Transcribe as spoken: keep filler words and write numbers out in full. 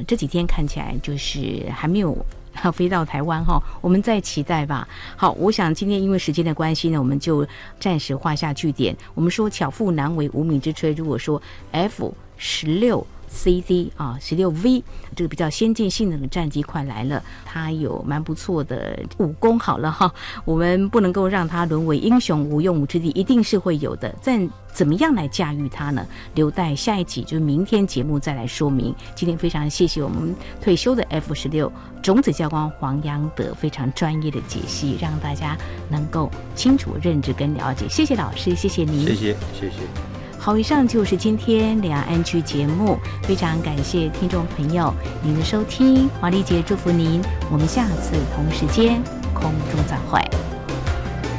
这几天看起来就是还没有飞到台湾哈，我们再期待吧。好，我想今天因为时间的关系呢，我们就暂时画下句点。我们说巧妇难为无米之炊，如果说 F 十六C D 啊，十六 V 这个比较先进性能的战机快来了，它有蛮不错的武功，好了哈，我们不能够让它沦为英雄无用武之地，一定是会有的。但怎么样来驾驭它呢？留待下一集，就是明天节目再来说明。今天非常谢谢我们退休的 F 十六种子教官黄洋德非常专业的解析，让大家能够清楚认知跟了解。谢谢老师，谢谢您， 谢谢谢谢。 好，以上就是今天两岸居节目，非常感谢听众朋友您的收听，华丽姐祝福您，我们下次同时间空中再会。